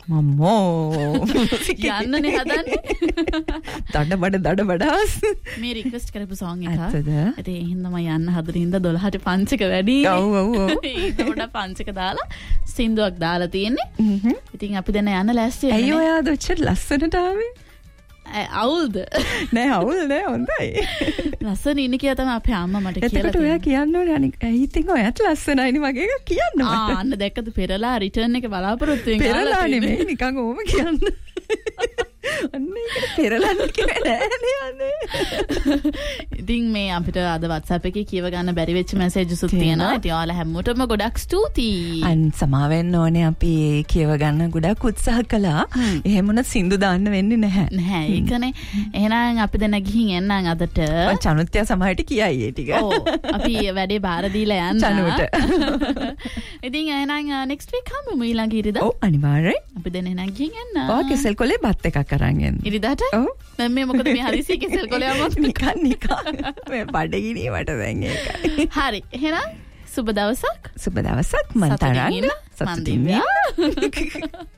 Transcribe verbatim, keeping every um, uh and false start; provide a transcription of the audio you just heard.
මම්මෝ යන්නනේ හදන්නේ. දඩ බඩ දඩ බඩස් මේ රික්වෙස්ට් කරපු සෝං එක. ඇත්තද? ඉතින් ඒ හින්දා මම යන්න හදන හින්දා දොළහට පංචක වැඩි. ඔව් ඔව් ඔව්. ඒක උඩ පංචක දාලා සින්දුවක් දාලා තියෙන්නේ. ඉතින් අපි දැන් යන්න ලෑස්ති ඇයි ඔයාද ඔච්චර ලස්සනට ආවේ? අවුල්ද? නෑ අවුල් නෑ හොඳයි. ලස්සන ඉන්නේ කියලා තමයි අපේ අම්මා මට කියලා එතකොට ඔයා කියන්න ඕනේ අනික ඇයි ඉතින් ඔයාට ලස්සනයිනේ මගේ එක කියන්න මට. ආ අන්න දැක්කද පෙරලා රිටර්න් එක බලාපොරොත්තු වෙන පෙරලා නෙමෙයි නිකන් ඕම කියන්න. අන්න ඒක පෙරලන්න කිව්වේ නෑනේ අනේ. ඉතින් මේ අපිට අද WhatsApp එකේ කියව ගන්න බැරි වෙච්ච මැසේජ්ස් උත් තියෙනවා. ඉතින් ඔයාලා හැමෝටම ගොඩක් ස්තුතියි. අන් සමාවෙන්න ඕනේ අපි කියව ගන්න ගොඩක් උත්සාහ කළා. එහෙම වුණත් සින්දු දාන්න වෙන්නේ නැහැ. නැහැ. ඒකනේ. එහෙනම් අපි දැන් ගිහින් එන්නම් අදට. චනුත්‍ය සමහරට කියයි ඒ ටික. ඔව්. අපි වැඩේ බාර දීලා යන්න. චනුට. ඉතින් එහෙනම් next week හම්බෙමු ඊළඟ ඉරිදා. ඔව් අනිවාර්යයෙන්. අපි දැන් එහෙනම් ගිහින් එන්න. ඔව් කෙසෙල් කොලේ බත් එකක් අරන් එන්න. ඉරිදාට? ඔව්. දැන් මේ මොකද මේ හදිසිය කෙසෙල් කොලේ යමු. නිකන් නිකන් මේ බඩගිනීමට දැන් ඒකයි. හරි. එහෙනම් සුබ දවසක්. සුබ දවසක් මන් තරන්න සතුටින් ඉන්න. සතුටින් ඉන්න.